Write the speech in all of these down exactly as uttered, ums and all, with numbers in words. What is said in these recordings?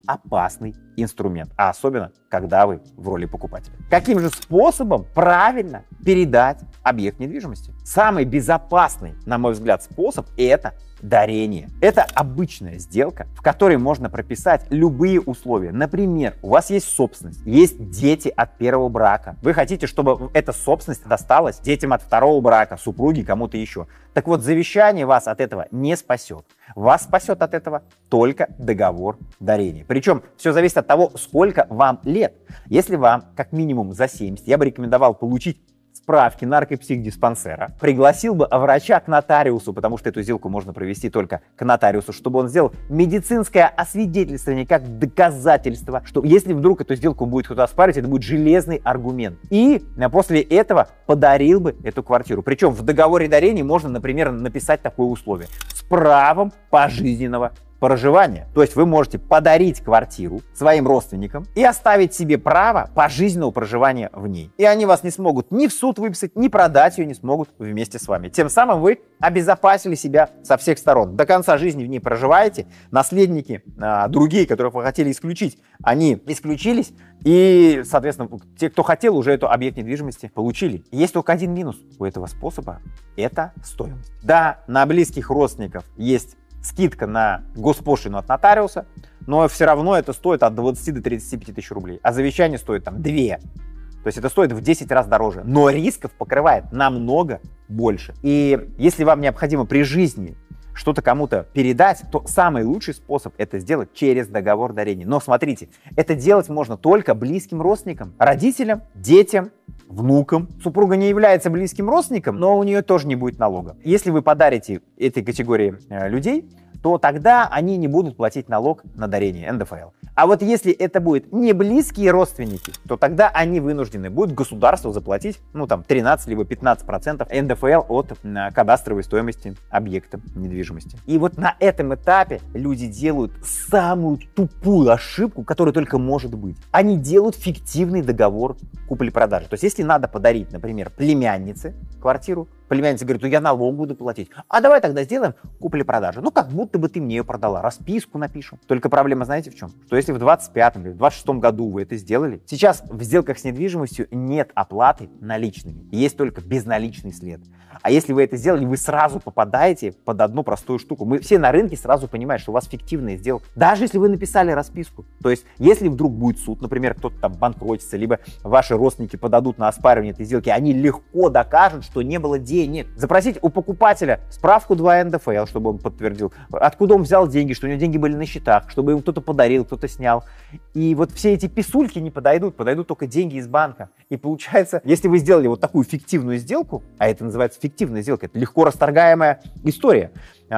опасный инструмент, а особенно, когда вы в роли покупателя. Каким же способом правильно передать объект недвижимости? Самый безопасный, на мой взгляд, способ – это дарение. Это обычная сделка, в которой можно прописать любые условия. Например, у вас есть собственность, есть дети от первого брака. Вы хотите, чтобы эта собственность досталась детям от второго брака, супруге, кому-то еще. Так вот, завещание вас от этого не спасет. Вас спасет от этого только договор дарения. Причем все зависит от того, сколько вам лет. Если вам как минимум за семьдесят, я бы рекомендовал получить справки наркопсихдиспансера, пригласил бы врача к нотариусу, потому что эту сделку можно провести только к нотариусу, чтобы он сделал медицинское освидетельствование как доказательство, что если вдруг эту сделку будет кто-то оспаривать, это будет железный аргумент. И после этого подарил бы эту квартиру. Причем в договоре дарения можно, например, написать такое условие: с правом пожизненного проживания. То есть вы можете подарить квартиру своим родственникам и оставить себе право пожизненного проживания в ней. И они вас не смогут ни в суд выписать, ни продать ее не смогут вместе с вами. Тем самым вы обезопасили себя со всех сторон. До конца жизни в ней проживаете. Наследники, а, другие, которых вы хотели исключить, они исключились. И, соответственно, те, кто хотел, уже эту объект недвижимости получили. Есть только один минус у этого способа – это стоимость. Да, на близких родственников есть скидка на госпошлину от нотариуса, но все равно это стоит от двадцати до тридцати пяти тысяч рублей, а завещание стоит там две. То есть это стоит в десять раз дороже, но рисков покрывает намного больше. И если вам необходимо при жизни что-то кому-то передать, то самый лучший способ это сделать через договор дарения. Но смотрите, это делать можно только близким родственникам, родителям, детям, внукам. Супруга не является близким родственником, но у нее тоже не будет налога. Если вы подарите этой категории э, людей, то тогда они не будут платить налог на дарение, эн дэ эф эл. А вот если это будут не близкие родственники, то тогда они вынуждены будут государству заплатить, ну там, тринадцать либо пятнадцать процентов эн дэ эф эл от а, кадастровой стоимости объекта недвижимости. И вот на этом этапе люди делают самую тупую ошибку, которая только может быть. Они делают фиктивный договор купли-продажи. То есть если надо подарить, например, племяннице квартиру, племянница говорит: ну я налог буду платить. А давай тогда сделаем купли-продажи. Ну как будто бы ты мне ее продала. Расписку напишем. Только проблема знаете в чем? Что если в двадцать пятом или в двадцать шестом году вы это сделали, сейчас в сделках с недвижимостью нет оплаты наличными. Есть только безналичный след. А если вы это сделали, вы сразу попадаете под одну простую штуку. Мы все на рынке сразу понимают, что у вас фиктивная сделка. Даже если вы написали расписку. То есть если вдруг будет суд, например, кто-то там банкротится, либо ваши родственники подадут на оспаривание этой сделки, они легко докажут, что не было денег. Запросить у покупателя справку два эн дэ эф эл, чтобы он подтвердил, откуда он взял деньги, что у него деньги были на счетах, чтобы ему кто-то подарил, кто-то снял. И вот все эти писульки не подойдут, подойдут только деньги из банка. И получается, если вы сделали вот такую фиктивную сделку, а это называется фиктивная сделка, это легко расторгаемая история,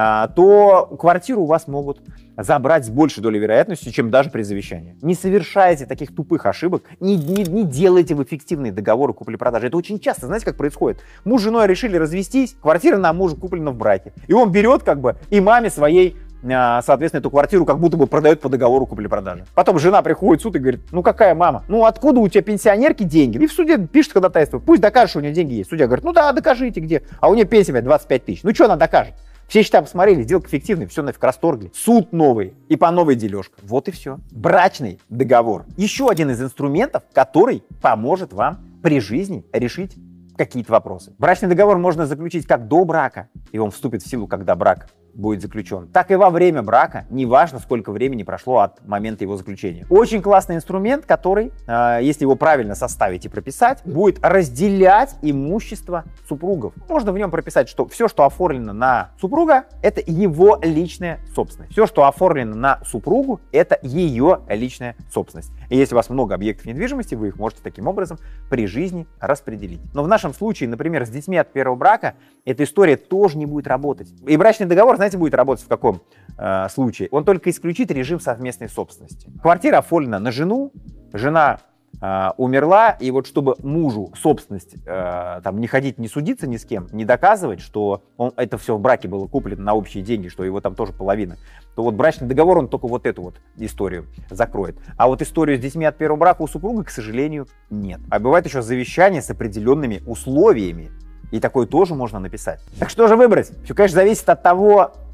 то квартиру у вас могут забрать с большей долей вероятности, чем даже при завещании. Не совершайте таких тупых ошибок, не, не, не делайте вы фиктивные договоры купли-продажи. Это очень часто, знаете, как происходит? Муж с женой решили развестись, квартира на мужа куплена в браке. И он берет как бы и маме своей, соответственно, эту квартиру как будто бы продает по договору купли-продажи. Потом жена приходит в суд и говорит: ну какая мама? Ну откуда у тебя пенсионерки деньги? И в суде пишет ходатайство: пусть докажет, что у нее деньги есть. Судья говорит: ну да, докажите где. А у нее пенсия двадцать пять тысяч. Ну что она докажет? Все счета посмотрели, сделка фиктивная, все нафиг расторгли. Суд новый и по новой дележка. Вот и все. Брачный договор. Еще один из инструментов, который поможет вам при жизни решить какие-то вопросы. Брачный договор можно заключить как до брака, и он вступит в силу, когда брак будет заключен, так и во время брака, неважно, сколько времени прошло от момента его заключения. Очень классный инструмент, который, э, если его правильно составить и прописать, будет разделять имущество супругов. Можно в нем прописать, что все, что оформлено на супруга, это его личная собственность. Все, что оформлено на супругу, это ее личная собственность. И если у вас много объектов недвижимости, вы их можете таким образом при жизни распределить. Но в нашем случае, например, с детьми от первого брака, эта история тоже не будет работать. И брачный договор, знаете, будет работать в каком э, случае? Он только исключит режим совместной собственности. Квартира оформлена на жену, жена э, умерла, и вот чтобы мужу собственность э, там, не ходить, не судиться ни с кем, не доказывать, что он, это все в браке было куплено на общие деньги, что его там тоже половина, то вот брачный договор, он только вот эту вот историю закроет. А вот историю с детьми от первого брака у супруга, к сожалению, нет. А бывает еще завещание с определенными условиями, и такое тоже можно написать. Так что же выбрать? Все, конечно, зависит от того,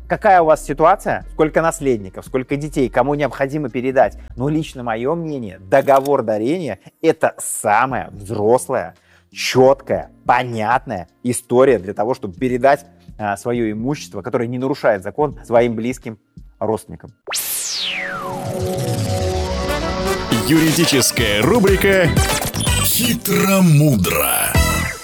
какая у вас ситуация, сколько наследников, сколько детей, кому необходимо передать. Но лично мое мнение, договор дарения – это самая взрослая, четкая, понятная история для того, чтобы передать а, свое имущество, которое не нарушает закон, своим близким родственникам. Юридическая рубрика «Хитро-мудро».